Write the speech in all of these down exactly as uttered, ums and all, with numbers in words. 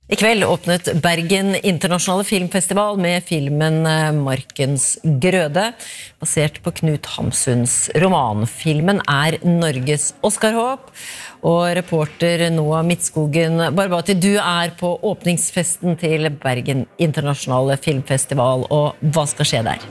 I kveld åpnet Bergen Internasjonale Filmfestival med filmen Markens Grøde, basert på Knut Hamsuns roman. Filmen er Norges Oscar-håp, og reporter Noah Midtskogen Barbati, du er på åpningsfesten til Bergen Internasjonale Filmfestival, og hva skal skje der?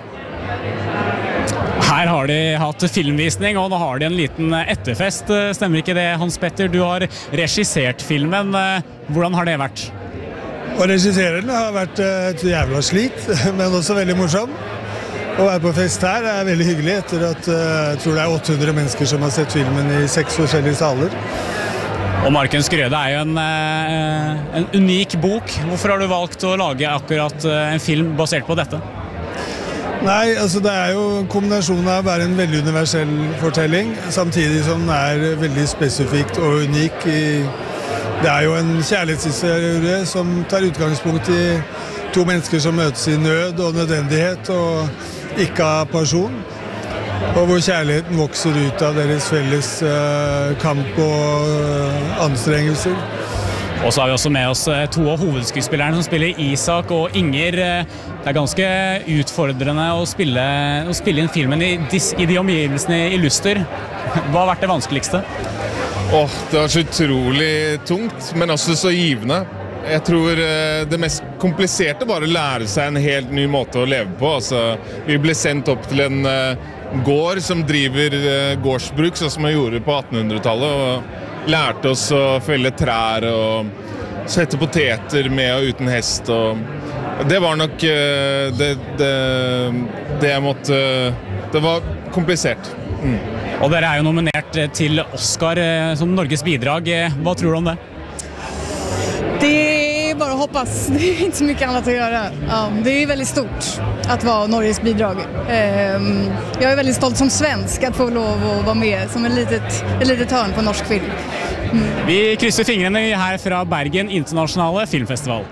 Her har de hatt filmvisning, og nå har de en liten etterfest. Stemmer ikke det, Hans Petter? Du har regissert filmen. Hvordan har det vært? Å regissere den har vært et jævla slit, men også veldig morsom. Å være på fest her er veldig hyggelig, etter at jeg tror det er åtte hundre mennesker som har sett filmen i seks forskjellige saler. Og Markens Grøde er jo en, en unik bok. Hvorfor har du valgt å lage akkurat en film basert på dette? Nei, altså det er jo en kombinasjon av å være en veldig universell fortelling, samtidig som den er veldig spesifikt og unik. I, det er jo en kjærlighetshistorie som tar utgangspunkt i to mennesker som møtes i nød og nødvendighet, og ikke av person. Og hvor kjærligheten vokser ut av deres felles uh, kamp og uh, anstrengelser. Og så har vi også med oss to av hovedskuespillerne som spiller Isak og Inger. Det er ganske utfordrende å spille, å spille inn filmen i, i de omgivelsene i Luster. Hva har vært det vanskeligste? Åh, det var så utrolig tungt, men også så givende. Jeg tror det mest kompliserte var å lære seg en helt ny måte å leve på. Altså, vi ble sendt opp til en gård som driver gårdsbruk, sånn som man gjorde på attenhundretallet, og lærte oss å felle trær og sette poteter med og uten hest. Og det var nok det, det, det jeg måtte... Det var komplisert. Mm. Og dere er jo nominert til Oscar som Norges bidrag. Hva tror du om det? Det är bara att hoppas. Det är inte så mycket annat att göra. Ja, det är väldigt stort att vara Norges bidrag. Jag är väldigt stolt som svensk att få lov att vara med som en litet, ett litet hörn på norsk film. Mm. Vi krysser fingrene her fra Bergen Internasjonale Filmfestival.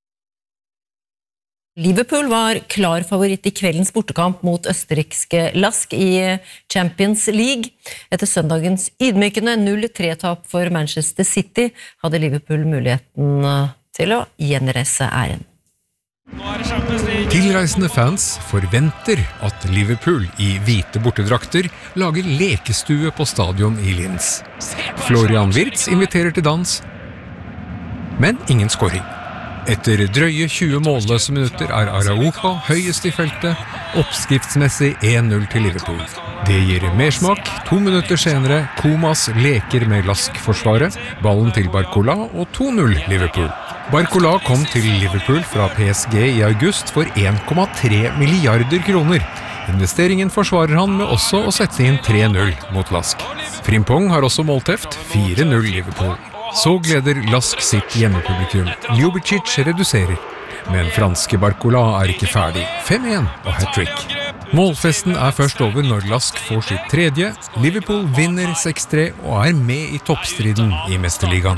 Liverpool var klar favoritt i kveldens bortekamp mot østerrikske Lask i Champions League. Etter søndagens ydmykende null tre-tap for Manchester City hadde Liverpool muligheten til å gjenreise æren. Tilreisende fans forventer at Liverpool i hvite bortedrakter lager lekestue på stadion i Linz. Florian Wirtz inviterer til dans, men ingen scoring. Etter drøye tjue målløse minutter er Araujo høyest i feltet, oppskriftsmessig en null til Liverpool. Det gir mersmak. To minutter senere, Komas leker med Lask-forsvaret, ballen til Barcola og to null Liverpool. Barcola kom til Liverpool fra P S G i august for en komma tre milliarder kroner. Investeringen forsvarer han med også å sette inn tre null mot Lask. Frimpong har også målteft, fire null Liverpool. Så gleder Lask sitt hjemmepublikum. Ljubicic reduserer, men franske Barcola er ikke ferdig. fem en og hat-trick. Målfesten er først over når Lask får sitt tredje. Liverpool vinner seks tre og er med i toppstriden i Mesterligaen.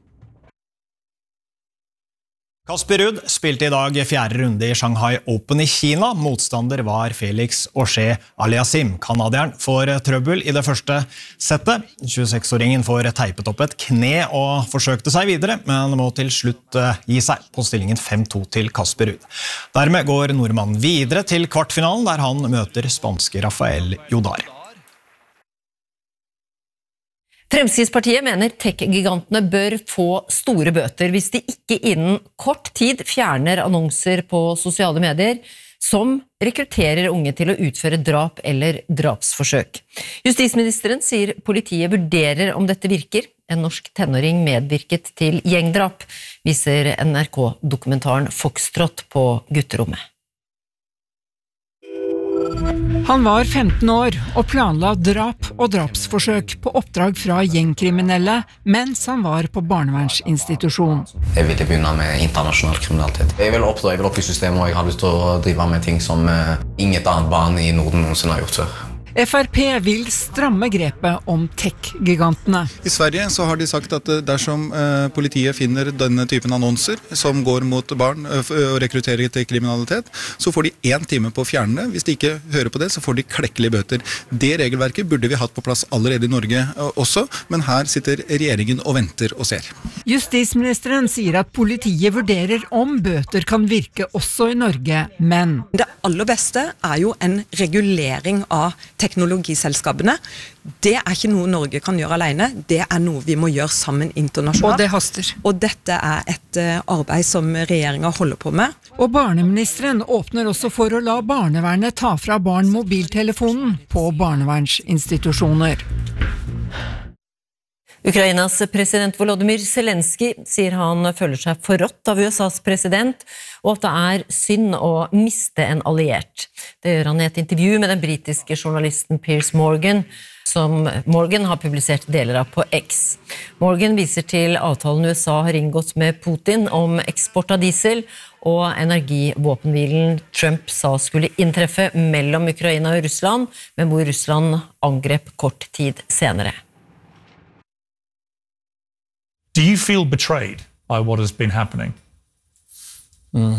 Casper Ruud spilte i dag fjerde runde i Shanghai Open i Kina. Motstander var Felix Auger-Aliassime. Kanadieren får trøbbel i det første settet. tjueseksåringen får teipet opp et kne og forsøkte seg videre, men må til slutt gi seg på stillingen fem to til Casper Ruud. Dermed går nordmannen videre til kvartfinalen, der han møter spanske Rafael Jodar. Fremskrittspartiet mener tech-gigantene bør få store bøter hvis de ikke innen kort tid fjerner annonser på sosiale medier som rekrutterer unge til å utføre drap eller drapsforsøk. Justisministeren sier politiet vurderer om dette virker. En norsk tenåring medvirket til gjengdrap, viser N R K-dokumentaren Foxtrot på gutterommet. Han var femten år og planla drap og drapsforsøk på oppdrag fra gjengkriminelle mens han var på barnevernsinstitusjon. Jeg ville begynne med internasjonal kriminalitet. Jeg ville oppstå, jeg ville opp i systemet, og jeg hadde lyst til å drive med ting som inget annet barn i Norden noensinne har gjort før. F R P vil stramme grepet om tech-gigantene. I Sverige så har de sagt at dersom eh, politiet finner denne typen annonser som går mot barn eh, og rekrutterer til kriminalitet, så får de én time på å fjerne det. Hvis de ikke hører på det, så får de klekkelige bøter. Det regelverket burde vi hatt på plass allerede i Norge eh, også, men her sitter regjeringen og venter og ser. Justisministeren sier at politiet vurderer om bøter kan virke også i Norge, men det aller beste er jo en regulering av teknologiselskapene. Det er ikke noe Norge kan gjøre alene, det er noe vi må gjøre sammen internasjonalt. Og det haster. Og dette er et arbeid som regjeringen holder på med. Og barneministeren åpner også for å la barnevernet ta fra barn mobiltelefonen på barnevernsinstitusjoner. Ukrainas president Volodymyr Zelensky sier han føler seg forrådt av U S A's president, og at det er synd å miste en alliert. Det gjør han i et intervju med den britiske journalisten Piers Morgan, som Morgan har publisert deler av på X. Morgan viser til avtalen U S A har inngått med Putin om eksport av diesel, og energivåpenhvilen Trump sa skulle inntreffe mellom Ukraina og Russland, men hvor Russland angrep kort tid senere. Do you feel betrayed by what has been happening? Mm.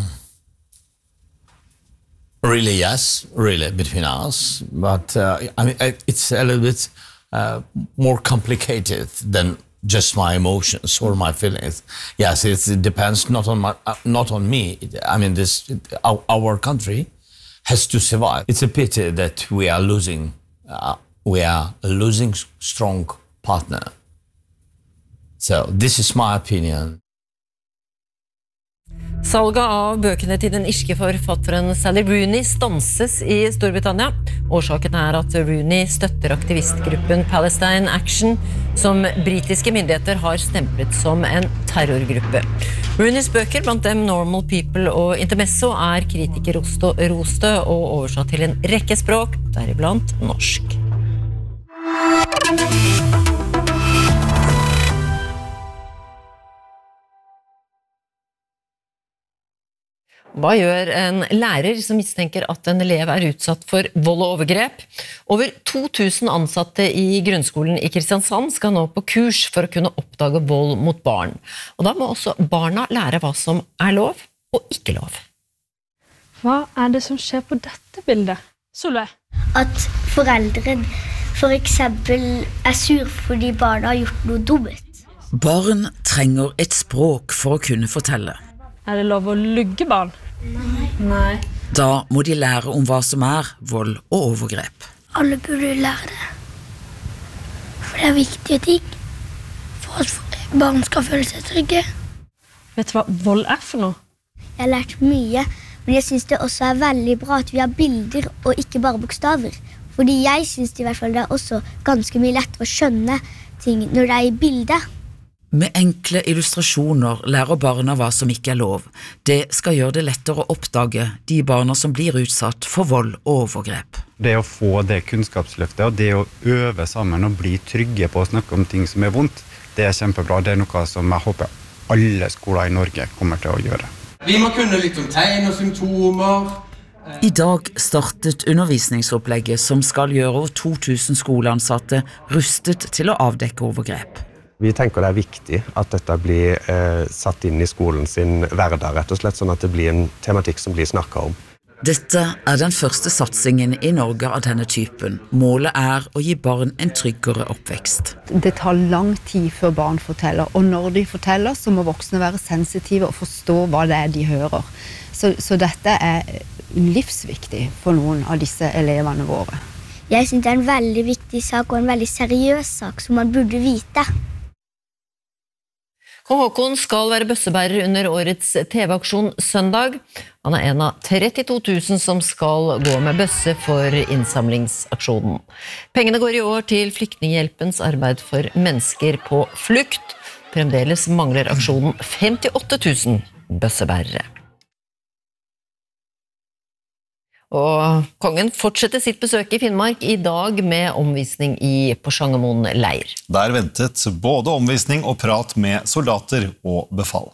Really, yes, really, between us. But uh, I mean, it's a little bit uh, more complicated than just my emotions or my feelings. Yes, it's, it depends not on my, uh, not on me. I mean, this our, our country has to survive. It's a pity that we are losing. Uh, we are a losing strong partner. So this is my opinion. Salget av bøkene til den irske forfatteren Sally Rooney stanses i Storbritannia. Årsaken er at Rooney støtter aktivistgruppen Palestine Action, som britiske myndigheter har stemplet som en terrorgruppe. Rooneys bøker, blant dem Normal People og Intermezzo, er kritikerroste og oversatt til en rekke språk, deriblant norsk. Hva gjør en lærer som mistenker at en elev er utsatt for vold og overgrep? Over to tusen ansatte i grunnskolen i Kristiansand skal nå på kurs for å kunne oppdage vold mot barn. Og da må også barna lære hva som er lov og ikke lov. Hva er det som skjer på dette bildet? Solveig? At foreldre for eksempel er sur fordi barna har gjort noe dumt. Barn trenger et språk for å kunne fortelle. Er det lov å lugge barn? Nei. Nei. Da må de lære om hva som er vold og overgrep. Alle burde lære det. For det er viktige ting. For at barn skal føle seg trygge. Vet du hva vold er for noe? Jeg har lært mye, men jeg synes det også er veldig bra at vi har bilder og ikke bare bokstaver. Fordi jeg synes i hvert fall det er også ganske mye lettere å skjønne ting når det er i bildet. Med enkle illustrasjoner lærer barna hva som ikke er lov. Det skal gjøre det lettere å oppdage de barna som blir utsatt for vold og overgrep. Det å få det kunnskapsløftet og det å øve sammen og bli trygge på å snakke om ting som er vondt, det er kjempebra. Det er noe som jeg håper alle skoler i Norge kommer til å gjøre. Vi må kunne litt om tegn og symptomer. I dag startet undervisningsopplegget som skal gjøre over to tusen skoleansatte rustet til å avdekke overgrep. Vi tenker det er viktig at dette blir eh, satt inn i skolen sin hverdag, rett og slett, sånn at det blir en tematikk som blir snakket om. Dette er den første satsingen i Norge av denne typen. Målet er å gi barn en tryggere oppvekst. Det tar lang tid før barn forteller, og når de forteller så må voksne være sensitive og forstå hva det er de hører. Så, så dette er livsviktig for noen av disse elevene våre. Jeg synes det er en veldig viktig sak og en veldig seriøs sak som man burde vite. Kong Haakon skal være bøssebærer under årets T V-aksjon søndag. Han er en av trettito tusen som skal gå med bøsse for innsamlingsaksjonen. Pengene går i år til Flyktninghjelpens arbeid for mennesker på flukt. Fremdeles mangler aksjonen femtiåtte tusen bøssebærere. Og kongen fortsetter sitt besøk i Finnmark i dag med omvisning i Porsangermoen leir. Der ventet både omvisning og prat med soldater og befal.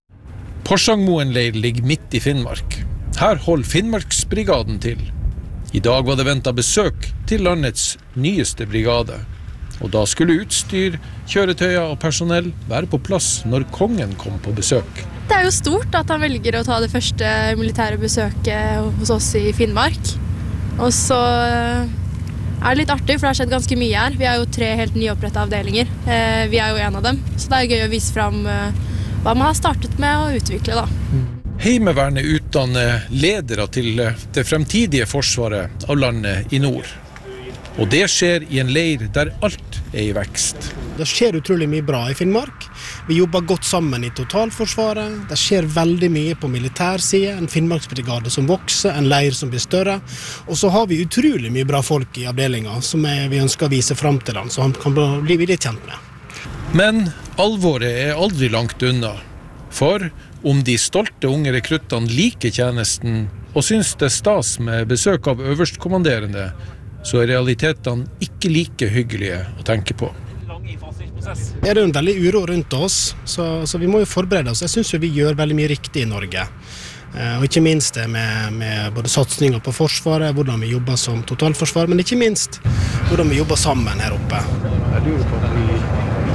Porsangermoen leir ligger midt i Finnmark. Her holder Finnmarksbrigaden til. I dag var det ventet besøk til landets nyeste brigade, og da skulle utstyr, kjøretøyer og personell være på plass når kongen kom på besøk. Det er jo stort at han velger å ta det første militære besøket hos oss i Finnmark. Og så er det litt artig, for det har skjedd ganske mye her. Vi er jo tre helt nyopprettet avdelinger. Vi er jo en av dem, så det er gøy å vise frem hva man har startet med å utvikle da. Heimevernet utdanner ledere til det fremtidige forsvaret av landet i nord. Og det skjer i en leir der alt er i vekst. Det skjer utrolig mye bra i Finnmark. Vi jobber godt sammen i totalforsvaret. Det skjer veldig mye på militærsiden. En Finnmarksbrigade som vokser, en leir som blir større. Og så har vi utrolig mye bra folk i avdelingen som vi ønsker å vise frem til dem, så han kan bli litt kjent med. Men alvoret er aldri langt unna. For om de stolte unge rekruttene liker tjenesten og synes det er stas med besøk av øverstkommanderende, så er realitetene ikke like hyggelige å tenke på. Det er en veldig uro rundt oss, så, så vi må jo forberede oss. Jeg synes jo vi gjør veldig mye riktig i Norge. Eh, og ikke minst det med, med både satsninger på forsvaret, hvordan vi jobber som totalforsvar, men ikke minst hvordan vi jobber sammen her oppe. Jeg lurer på at vi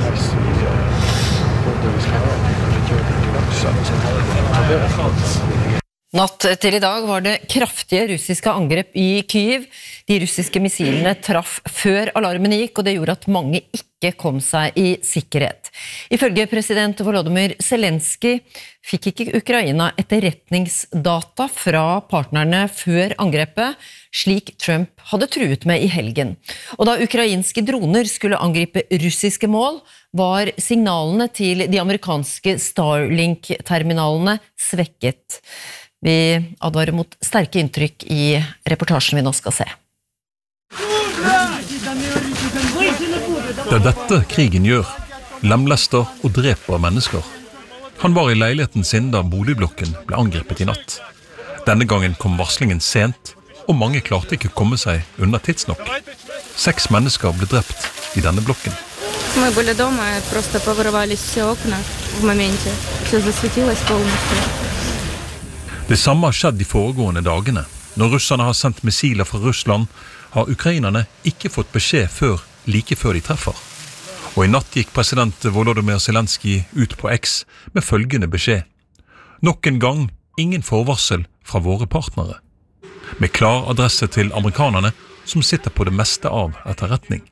Natt til i dag var det kraftige russiske angrep i Kyiv. De russiske missilene traff før alarmen gikk, og det gjorde at mange ikke kom seg i sikkerhet. Ifølge president Volodymyr Zelensky fikk ikke Ukraina etterretningsdata fra partnerne før angrepet, slik Trump hadde truet med i helgen. Og da ukrainske droner skulle angripe russiske mål, var signalene til de amerikanske Starlink-terminalene svekket. Vi advarer mot sterke inntrykk i reportasjen vi nå skal se. Det er dette krigen gjør. Lemlester og dreper mennesker. Han var i leiligheten sin da boligblokken ble angrepet i natt. Denne gangen kom varslingen sent, og mange klarte ikke å komme seg unna tidsnok. Seks mennesker ble drept i denne blokken. Мы были дома, просто поворовались все окна в моменте. Все засветилось полностью. Det samme har skjedd de foregående dagene. Når russerne har sendt missiler fra Russland, har ukrainerne ikke fått beskjed før like før de treffer. Og i natt gikk president Volodymyr Zelensky ut på X med følgende beskjed. Nok en gang ingen forvarsel fra våre partnere. Med klar adresse til amerikanerne som sitter på det meste av etterretning.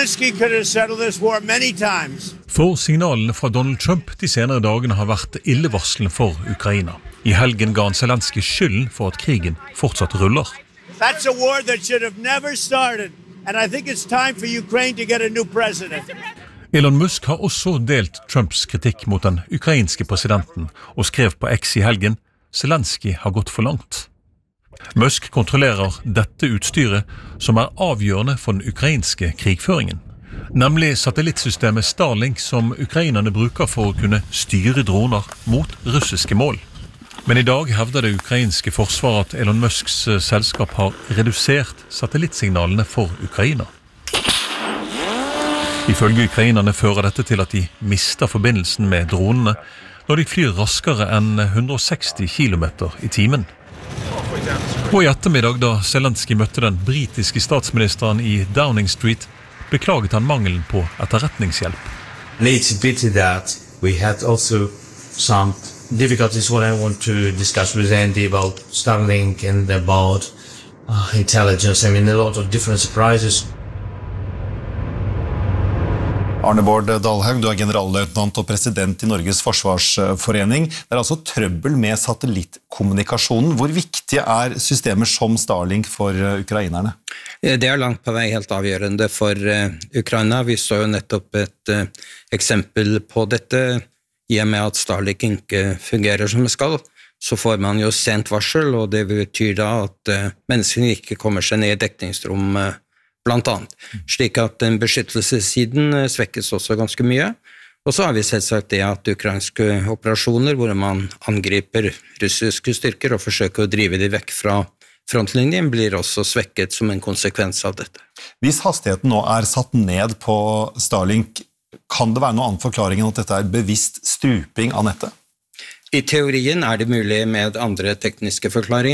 For signalene fra Donald Trump de senere dagene har vært illevarslende for Ukraina. I helgen ga han Zelensky skylden for at krigen fortsatt ruller. That's a war that should have never started, and I think it's time for Ukraine to get a new president. Elon Musk har også delt Trumps kritikk mot den ukrainske presidenten og skrev på X i helgen Zelensky har gått for langt. Musk kontrollerer dette utstyret som er avgjørende for den ukrainske krigføringen, nemlig satellittsystemet Starlink som ukrainerne bruker for å kunne styre droner mot russiske mål. Men i dag hevder det ukrainske forsvaret at Elon Musks selskap har redusert satellittsignalene for Ukraina. Ifølge ukrainerne fører dette til at de mister forbindelsen med dronene når de flyr raskere enn hundre og seksti kilometer i timen. Og i ettermiddag da Zelensky møtte den britiske statsministeren i Downing Street, beklaget han mangelen på etterretningshjelp. It's a pity that we had also some difficulties what I want to discuss with Andy about Starlink and about uh, intelligence. I mean, a lot of different surprises. Arne Bård Dalhaug, du er generalløytnant og president i Norges Forsvarsforening. Det er altså trøbbel med satellittkommunikasjonen. Hvor viktige er systemer som Starlink for ukrainerne? Det er langt på vei helt avgjørende for Ukraina. Vi så jo nettopp et eksempel på dette. I og med at Starlink ikke fungerer som det skal, så får man jo sent varsel, og det betyr da at menneskene ikke kommer seg ned i dekningsrom blant annet. Slik at den beskyttelsessiden svekkes også ganske mye. Og så har vi selvsagt det at ukrainske operasjoner, hvor man angriper russiske styrker og forsøker å drive de vekk fra frontlinjen, blir også svekket som en konsekvens av dette. Hvis hastigheten nå er satt ned på Starlink, kan det være noen annen forklaring enn at dette er bevisst struping av nettet? I teorien er det mulig med andre tekniske forklaringer,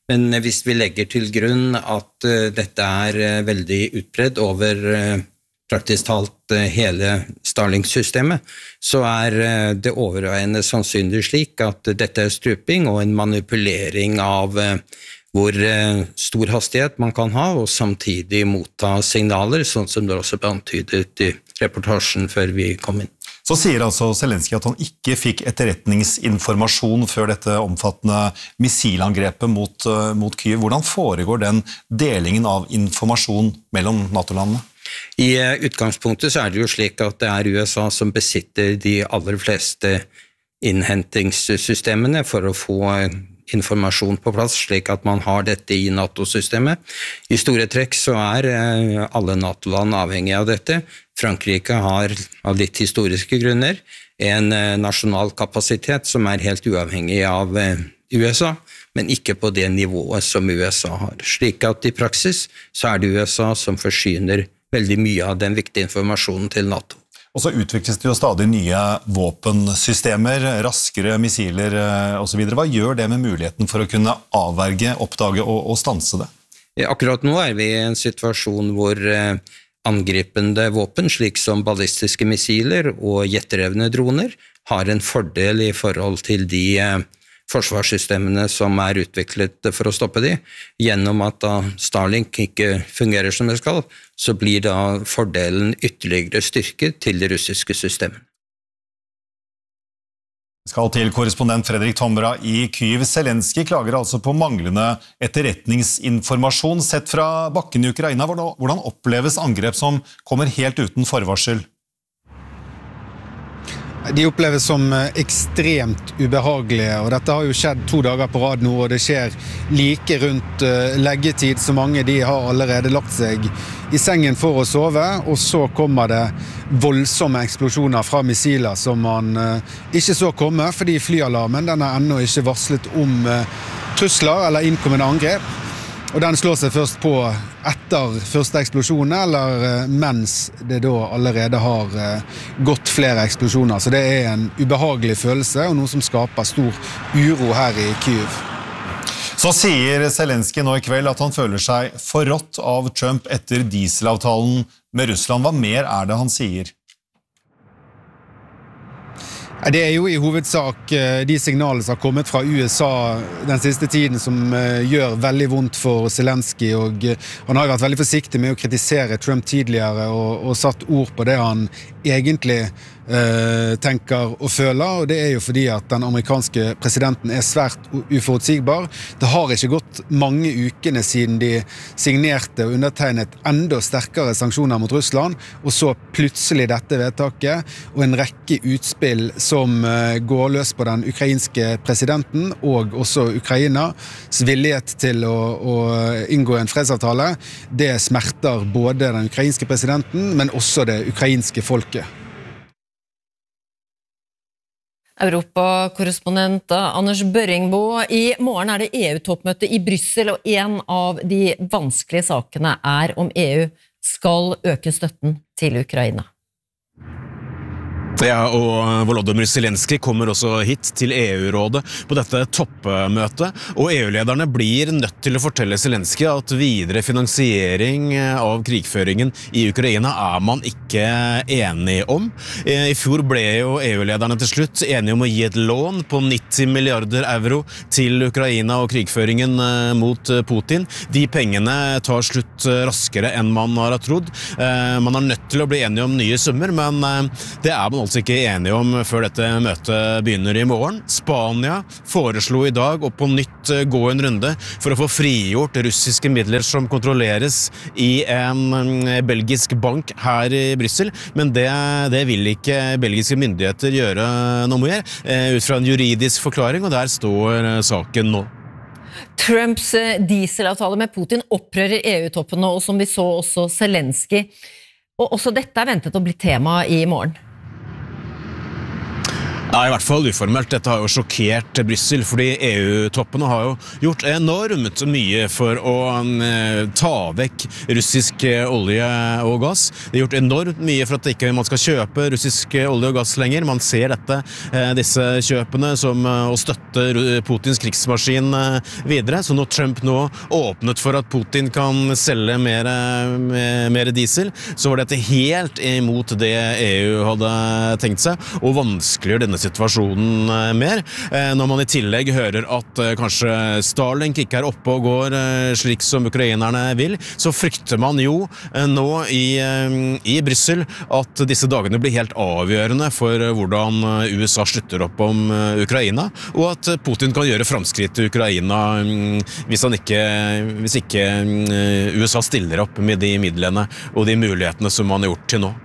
Men hvis vi legger til grunn at uh, dette er uh, veldig utbredd over uh, praktisk talt uh, hele Starlink-systemet, så er uh, det overveiende sannsynlig slik at uh, dette er struping og en manipulering av uh, hvor uh, stor hastighet man kan ha, og samtidig motta signaler, sånn som det også ble antydet i reportasjen før vi kom inn. Så sier altså Zelensky at han ikke fikk etterretningsinformasjon før dette omfattende missilangrepet mot, uh, mot Kyiv. Hvordan foregår den delingen av informasjon mellom NATO-landene? I uh, utgangspunktet så er det jo slik at det er U S A som besitter de aller fleste innhentingssystemene for å få uh, informasjon på plass, slik at man har dette i NATO-systemet. I store trekk så er uh, alle NATO-land avhengige av dette. Frankrike har av litt historiske grunner en uh, nasjonal kapasitet som er helt uavhengig av uh, U S A, men ikke på det nivået som U S A har. Slik at i praksis så er det U S A som forsyner veldig mye av den viktige informasjonen til NATO. Og så utvikles det jo stadig nye våpensystemer, raskere missiler og så videre. Hva gjør det med muligheten for å kunne avverge, oppdage og, og stanse det? Akkurat nå er vi i en situasjon hvor uh, angripende våpen, slik som ballistiske missiler og jetterevne droner, har en fordel i forhold til de uh, forsvarssystemene som er utviklet for å stoppe de. Gjennom at da Starlink ikke fungerer som det skal, så blir da fordelen ytterligere styrket til det russiske systemet. Skal til korrespondent Fredrik Tomra i Kyiv. Zelensky klager altså på manglende etterretningsinformasjon sett fra bakken i Ukraina. Hvordan oppleves angrep som kommer helt uten forvarsel? De oppleves som ekstremt ubehagelige, og dette har jo skjedd to dager på rad nå, og det skjer like rundt leggetid, så mange de har allerede lagt seg i sengen for å sove, og så kommer det voldsomme eksplosjoner fra missiler som man ikke så komme, fordi flyalarmen den er ennå ikke varslet om trusler eller innkommende angrep. Og den slår seg først på etter første eksplosjonen, eller mens det da allerede har gått flere eksplosjoner. Så det er en ubehagelig følelse, og noe som skaper stor uro her i Kyiv. Så sier Zelensky nå i kveld at han føler seg forrådt av Trump etter dieselavtalen med Russland. Hva mer er det han sier? Det er jo i hovedsak de signalene som har kommet fra U S A den siste tiden som gjør veldig vondt for Zelensky, og han har vært veldig forsiktig med å kritisere Trump tidligere og, og satt ord på det han egentlig eh, tenker og føler, og det er jo fordi at den amerikanske presidenten er svært uforutsigbar. Det har ikke gått mange ukene siden de signerte og undertegnet enda sterkere sanksjoner mot Russland, og så plutselig dette vedtaket og en rekke utspill som eh, går løs på den ukrainske presidenten og også Ukrainas villighet til å, å inngå en fredsavtale. Det smerter både den ukrainske presidenten, men også det ukrainske folket. Europakorrespondent Anders Børringbo, i morgen er det E U-toppmøte i Brussel, og en av de vanskelige sakene er om E U skal øke støtten til Ukraina. Ja, og Volodymyr Zelensky kommer også hit til E U-rådet på dette toppmøtet, og E U-lederne blir nødt til å fortelle Zelensky at videre finansiering av krigføringen i Ukraina er man ikke enig om. I fjor ble jo E U-lederne til slutt enige om å gi et lån på nitti milliarder euro til Ukraina og krigføringen mot Putin. De pengene tar slutt raskere enn man har trodd. Man er nødt til å bli enige om nye summer, men det er man altså ikke enige om før dette møtet begynner i morgen. Spania foreslo i dag å på nytt gå en runde for å få frigjort russiske midler som kontrolleres i en belgisk bank her i Brussel, men det, det vil ikke belgiske myndigheter gjøre noe mer, ut fra en juridisk forklaring, og der står saken nå. Trumps dieselavtale med Putin opprører E U-toppen nå, og som vi så også Zelensky. Og også dette er ventet å bli tema i morgen. Ja, i hvert fall uformelt. Dette har jo sjokkert Brussel, fordi E U-toppene har jo gjort enormt mye for å eh, ta vekk russisk russisk olje og gass. Det er gjort enormt mye for at ikke man skal kjøpe russisk olje og gass lenger. Man ser dette, disse kjøpene som å støtte Putins krigsmaskin videre. Så når Trump nå åpnet for at Putin kan selge mer, mer diesel, så var dette helt imot det E U hadde tenkt seg, og vanskeliggjør denne situasjonen mer. Når man i tillegg hører at kanskje Starlink ikke er oppe og går slik som ukrainerne vil, så frykter man jo nå i, i Bryssel at disse dagene blir helt avgjørende for hvordan U S A slutter opp om Ukraina, og at Putin kan gjøre framskritt til Ukraina hvis, han ikke, hvis ikke U S A stiller opp med de midlene og de mulighetene som man har gjort til nå.